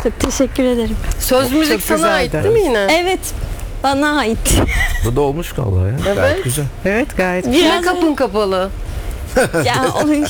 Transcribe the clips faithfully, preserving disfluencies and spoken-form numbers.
Çok teşekkür ederim. Söz müzik Çok sana ait güzeldi. değil mi yine? Evet, bana ait. Bu da olmuş galiba ya. Evet. Gayet güzel. Evet, gayet. Yine Biraz kapın kapalı. ya onun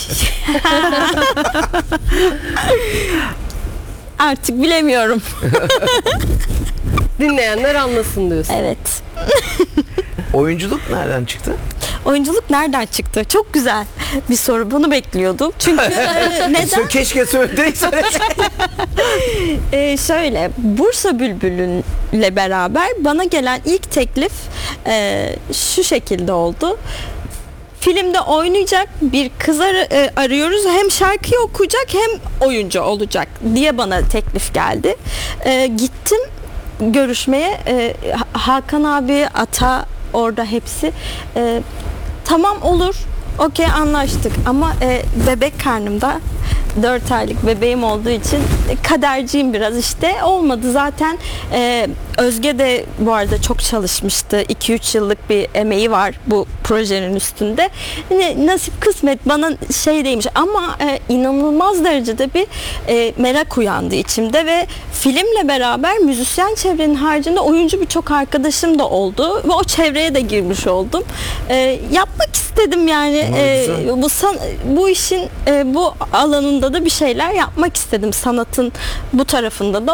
artık bilemiyorum. Dinleyenler anlasın diyorsun. Evet. Oyunculuk nereden çıktı? Oyunculuk nereden çıktı? Çok güzel bir soru. Bunu bekliyordum. Çünkü e, neden? Keşke söylediysen. Ee, şöyle, Bursa Bülbülü'yle beraber bana gelen ilk teklif e, şu şekilde oldu. Filmde oynayacak bir kız ar- e, arıyoruz. Hem şarkıyı okuyacak hem oyuncu olacak diye bana teklif geldi. E, gittim görüşmeye. E, Ha- Hakan abi, Ata orada hepsi. E, tamam olur. Okey, anlaştık ama e, bebek karnımda, dört aylık bebeğim olduğu için e, kaderciyim biraz, işte olmadı zaten. e, Özge de bu arada çok çalışmıştı, iki üç yıllık bir emeği var bu projenin üstünde. Ne, nasip kısmet bana şey değilmiş ama e, inanılmaz derecede bir e, merak uyandı içimde ve filmle beraber müzisyen çevrenin haricinde oyuncu birçok arkadaşım da oldu ve o çevreye de girmiş oldum. E, yapmak istedim yani. Ama e, güzel. bu san, bu işin e, bu alanında da bir şeyler yapmak istedim, sanatın bu tarafında da.